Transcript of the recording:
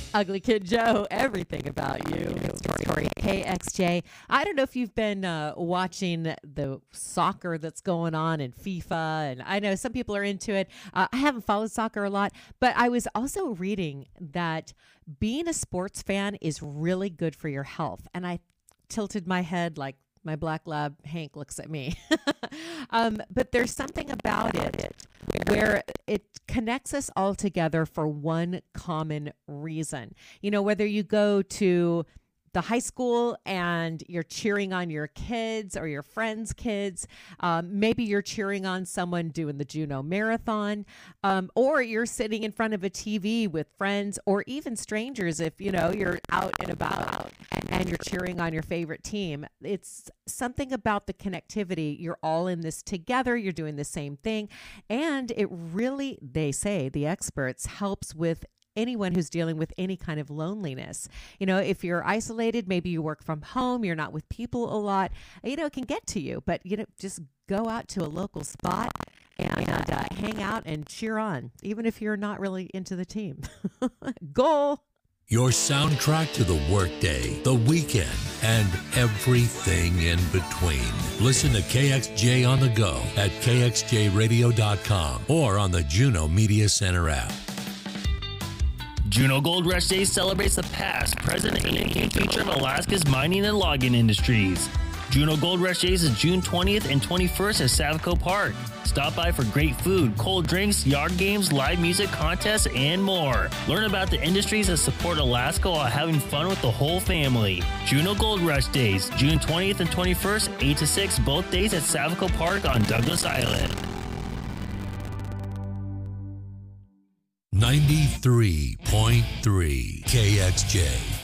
Ugly Kid Joe, everything about you. Story KXJ. I don't know if you've been watching the soccer that's going on in FIFA, and I know some people are into it. I haven't followed soccer a lot, but I was also reading that being a sports fan is really good for your health. And I tilted my head like my black lab Hank looks at me. But there's something about it where it connects us all together for one common reason. You know, whether you go to the high school and you're cheering on your kids or your friends' kids, maybe you're cheering on someone doing the Juneau Marathon, or you're sitting in front of a TV with friends or even strangers if, you know, you're out and about and you're cheering on your favorite team. It's something about the connectivity. You're all in this together. You're doing the same thing. And it really, they say, the experts, helps with anyone who's dealing with any kind of loneliness. You know, if you're isolated, maybe you work from home, you're not with people a lot, you know, it can get to you. But, you know, just go out to a local spot and hang out and cheer on, even if you're not really into the team. Goal! Your soundtrack to the workday, the weekend, and everything in between. Listen to KXJ on the go at kxjradio.com or on the Juneau Media Center app. Juneau Gold Rush Days celebrates the past, present, and future of Alaska's mining and logging industries. Juneau Gold Rush Days is June 20th and 21st at Savico Park. Stop by for great food, cold drinks, yard games, live music, contests, and more. Learn about the industries that support Alaska while having fun with the whole family. Juneau Gold Rush Days, June 20th and 21st, 8 to 6, both days at Savico Park on Douglas Island. 93.3 KXJ.